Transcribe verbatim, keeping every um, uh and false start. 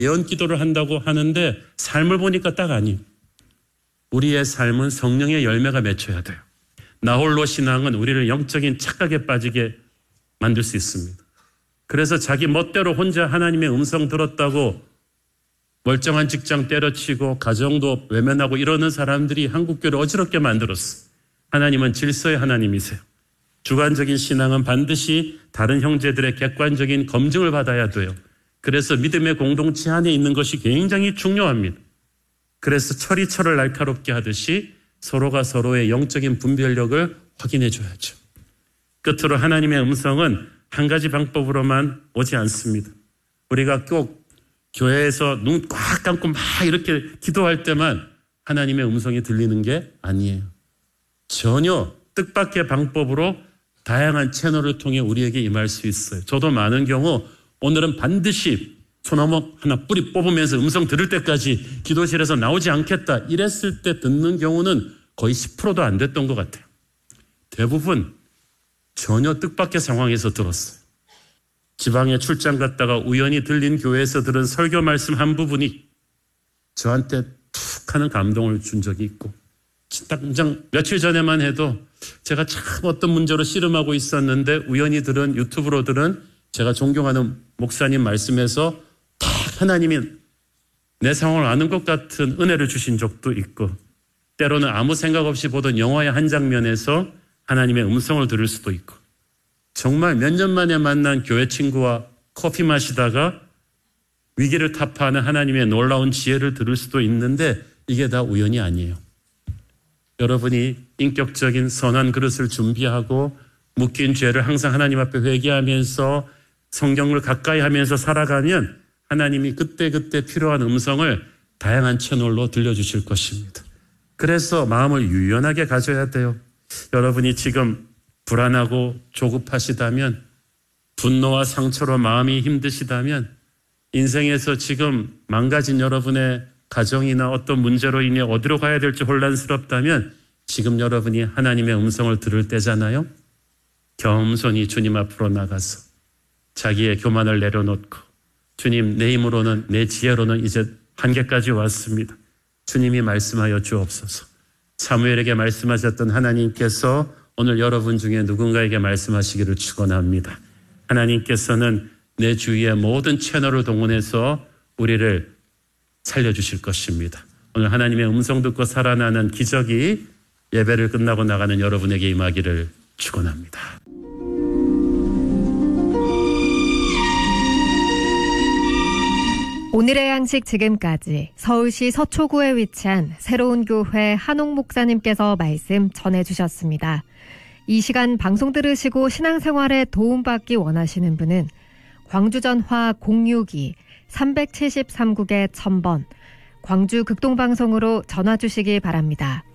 예언 기도를 한다고 하는데 삶을 보니까 딱 아니에요. 우리의 삶은 성령의 열매가 맺혀야 돼요. 나홀로 신앙은 우리를 영적인 착각에 빠지게 만들 수 있습니다. 그래서 자기 멋대로 혼자 하나님의 음성 들었다고 멀쩡한 직장 때려치고 가정도 외면하고 이러는 사람들이 한국교회를 어지럽게 만들었어요. 하나님은 질서의 하나님이세요. 주관적인 신앙은 반드시 다른 형제들의 객관적인 검증을 받아야 돼요. 그래서 믿음의 공동체 안에 있는 것이 굉장히 중요합니다. 그래서 철이 철을 날카롭게 하듯이 서로가 서로의 영적인 분별력을 확인해 줘야죠. 끝으로 하나님의 음성은 한 가지 방법으로만 오지 않습니다. 우리가 꼭 교회에서 눈 꽉 감고 막 이렇게 기도할 때만 하나님의 음성이 들리는 게 아니에요. 전혀 뜻밖의 방법으로 다양한 채널을 통해 우리에게 임할 수 있어요. 저도 많은 경우 오늘은 반드시 소나무 하나 뿌리 뽑으면서 음성 들을 때까지 기도실에서 나오지 않겠다 이랬을 때 듣는 경우는 거의 십 퍼센트도 안 됐던 것 같아요. 대부분 전혀 뜻밖의 상황에서 들었어요. 지방에 출장 갔다가 우연히 들린 교회에서 들은 설교 말씀 한 부분이 저한테 툭 하는 감동을 준 적이 있고, 당장 며칠 전에만 해도 제가 참 어떤 문제로 씨름하고 있었는데 우연히 들은 유튜브로 들은 제가 존경하는 목사님 말씀에서 딱 하나님이 내 상황을 아는 것 같은 은혜를 주신 적도 있고, 때로는 아무 생각 없이 보던 영화의 한 장면에서 하나님의 음성을 들을 수도 있고, 정말 몇 년 만에 만난 교회 친구와 커피 마시다가 위기를 타파하는 하나님의 놀라운 지혜를 들을 수도 있는데 이게 다 우연이 아니에요. 여러분이 인격적인 선한 그릇을 준비하고 묶인 죄를 항상 하나님 앞에 회개하면서 성경을 가까이 하면서 살아가면 하나님이 그때그때 필요한 음성을 다양한 채널로 들려주실 것입니다. 그래서 마음을 유연하게 가져야 돼요. 여러분이 지금 불안하고 조급하시다면, 분노와 상처로 마음이 힘드시다면, 인생에서 지금 망가진 여러분의 가정이나 어떤 문제로 인해 어디로 가야 될지 혼란스럽다면 지금 여러분이 하나님의 음성을 들을 때잖아요. 겸손히 주님 앞으로 나가서 자기의 교만을 내려놓고, 주님, 내 힘으로는, 내 지혜로는 이제 한계까지 왔습니다. 주님이 말씀하여 주옵소서. 사무엘에게 말씀하셨던 하나님께서 오늘 여러분 중에 누군가에게 말씀하시기를 축원합니다. 하나님께서는 내 주위의 모든 채널을 동원해서 우리를 살려주실 것입니다. 오늘 하나님의 음성 듣고 살아나는 기적이 예배를 끝나고 나가는 여러분에게 임하기를 축원합니다. 오늘의 양식 지금까지 서울시 서초구에 위치한 새로운 교회 한옥 목사님께서 말씀 전해주셨습니다. 이 시간 방송 들으시고 신앙생활에 도움받기 원하시는 분은 광주전화 공육이 삼칠삼 국에 천 번 광주 극동방송으로 전화 주시기 바랍니다.